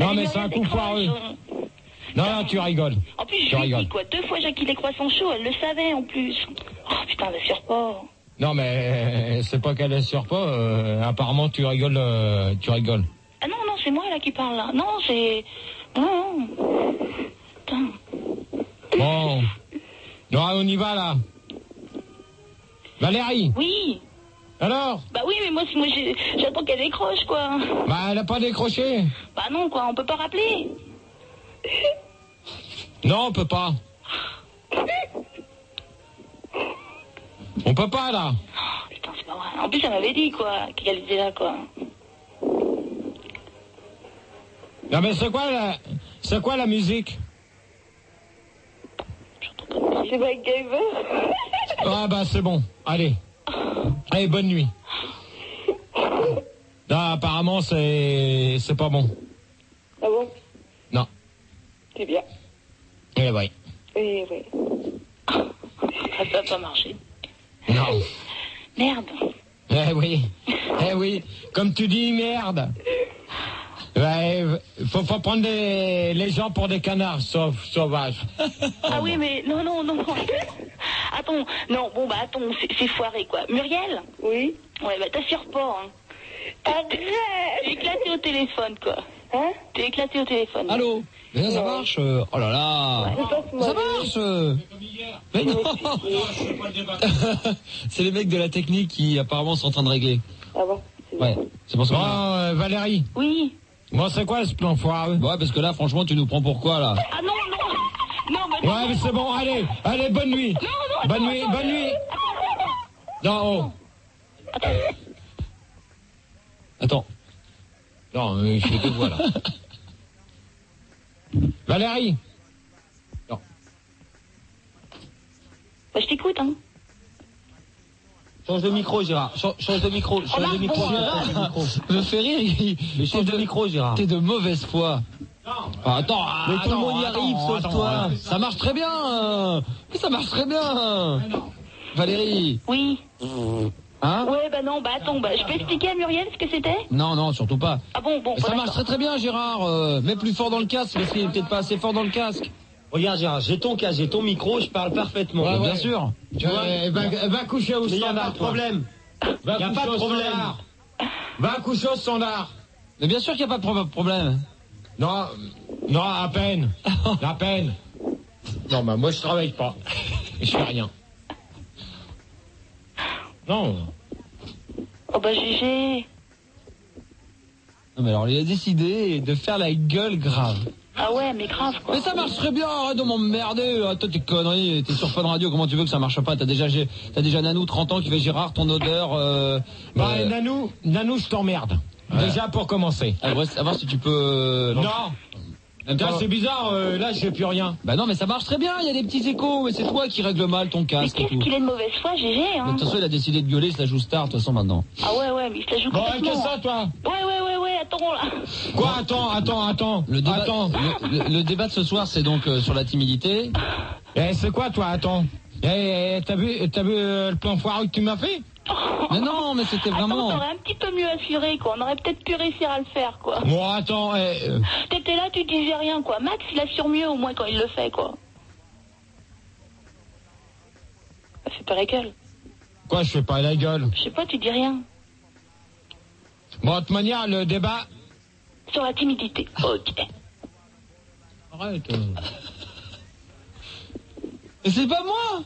Non, mais c'est un coup foireux. Non, tu rigoles. En plus, je lui ai dit, quoi. 2 fois, Jackie les croissants chauds, elle le savait, en plus. Oh, putain, elle assure pas. Non, mais c'est pas qu'elle assure pas. Apparemment, tu rigoles. Ah non, c'est moi, là, qui parle, là. Non, c'est... Non. Putain. Bon. Non, on y va, là. Valérie. Oui. Alors? Bah oui, mais moi j'attends qu'elle décroche, quoi. Bah, elle a pas décroché. Bah non, quoi, on peut pas rappeler. Non, on peut pas. On peut pas, là. Oh, putain, c'est pas vrai. En plus, elle m'avait dit, quoi, qu'elle était là, quoi. Non, mais c'est quoi la musique? C'est MacGyver. Ah, bah, c'est bon. Allez, bonne nuit. Non, apparemment, c'est pas bon. Ah bon? Non. C'est bien. Eh oui. Eh oui. Ça va pas marcher. Non. Merde. Eh oui. Comme tu dis, merde. Ouais, faut pas prendre les gens pour des canards sauvages. Ah oui, mais non. Attends, non, bon, bah attends, c'est foiré, quoi. Muriel? Oui? Ouais, bah t'assures pas, hein. T'es éclaté au téléphone, quoi. Hein? T'es éclaté au téléphone. Allô? Mais là, ça marche. Oh là là. Ouais. Ça marche. Mais non. C'est les mecs de la technique qui apparemment sont en train de régler. Ah bon? Ouais, c'est pour ça. Bon, Valérie. Oui. Bon, c'est quoi ce plan foireux? Ouais, parce que là, franchement, tu nous prends pour quoi, là? Ah non, mais non. Ouais, mais c'est bon, allez, bonne nuit. Bonne nuit. Non, oh. Attends. Non, je fais 2 voix, là. Valérie. Non. Bah, je t'écoute, hein. Change de micro, Gérard. Change de micro. Change de micro. Je me fais rire. Mais change de micro, Gérard. T'es de mauvaise foi. Non. Attends, mais tout le monde y arrive, sauf toi. Ça marche très bien. Ça marche très bien. Valérie. Oui. Hein? Ouais, bah non, bah attends, bah je peux expliquer à Muriel ce que c'était? Non, surtout pas. Ah bon, mais ça marche très bien, Gérard. Mets plus fort dans le casque, parce qu'il est peut-être pas assez fort dans le casque. Regarde Gérard, j'ai ton casque, j'ai ton micro, je parle parfaitement. Ouais, bien sûr. Tu vois, va coucher au mais standard. y a pas de problème. Y a pas de problème. Va coucher au standard. Mais bien sûr qu'il n'y a pas de problème. Non, à peine. À peine. Non, bah moi je travaille pas. Je fais rien. Non. Oh bah GG. Non mais alors il a décidé de faire la gueule grave. Ah ouais, mais grave, quoi. Mais ça marche très bien, arrête de m'emmerder. Toi tes conneries, t'es sur Fun Radio, comment tu veux que ça marche pas? T'as déjà Nanou 30 ans qui fait Gérard, ton odeur. Nanou, je t'emmerde. Ouais. Déjà pour commencer. À voir si tu peux. Non. Là, c'est bizarre, là je fais plus rien. Bah non mais ça marche très bien, il y a des petits échos, mais c'est toi qui règle mal ton casque. Mais qu'est-ce qu'il est de mauvaise foi, GG, hein? De toute façon il a décidé de gueuler, il se la joue star de toute façon maintenant. Ah ouais, mais il se la joue bon, complètement. Bon, qu'est-ce que ça toi? Ouais, attends là. Quoi, attends. Le débat de ce soir c'est donc sur la timidité. C'est quoi toi, attends? T'as vu le plan foireux que tu m'as fait? Mais non, mais c'était vraiment... Attends, t'aurais un petit peu mieux assuré, quoi. On aurait peut-être pu réussir à le faire, quoi. Bon, attends, T'étais là, tu disais rien, quoi. Max, il assure mieux, au moins, quand il le fait, quoi. Fais pas la gueule. Quoi, je fais pas la gueule? Je sais pas, tu dis rien. Bon, de toute manière, le débat... Sur la timidité. Ok. Arrête. Mais c'est pas moi.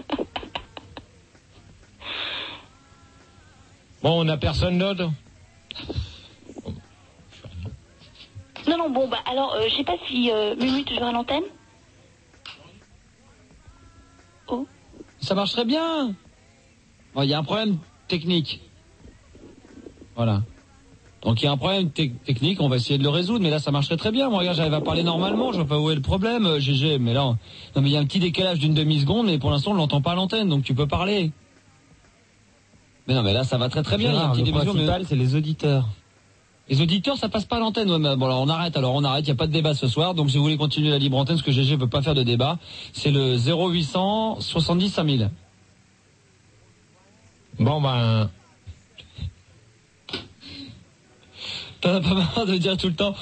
Bon, on a personne d'autre. Non, bon, bah, alors, je sais pas si Mumu est toujours à l'antenne. Oh. Ça marche très bien. Bon, il y a un problème technique. Voilà. Donc il y a un problème technique, on va essayer de le résoudre, mais là ça marcherait très bien. Moi, regarde, j'arrive à parler normalement, je vois pas où est le problème, GG, mais là... Non, mais il y a un petit décalage d'une demi-seconde, mais pour l'instant on l'entend pas à l'antenne, donc tu peux parler. Mais non, mais là ça va très bien, il y a un petit décalage. Le principal, c'est les auditeurs. Les auditeurs, ça passe pas à l'antenne. Ouais, mais bon, alors on arrête, il n'y a pas de débat ce soir, donc si vous voulez continuer la libre antenne, parce que GG veut pas faire de débat, c'est le 0800 70 5000. Bon, ben... T'en as pas marre de dire tout le temps